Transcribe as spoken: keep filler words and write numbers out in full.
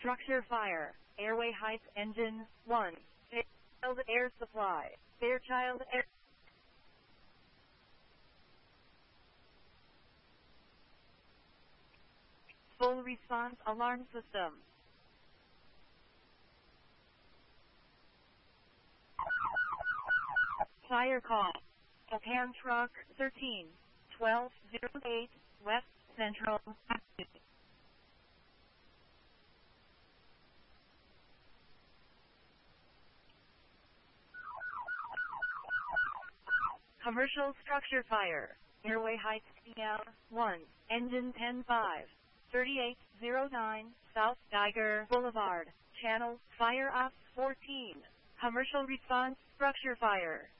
Structure fire. Airway Heights engine one. Fairchild Air Supply. Fairchild Air. Full response alarm system. Fire call. Japan Truck thirteen twelve oh eight West Central. Commercial structure fire. Airway Heights P L one. Engine ten five. thirty-eight oh nine South Geiger Boulevard. Channel Fire Ops fourteen. Commercial response structure fire.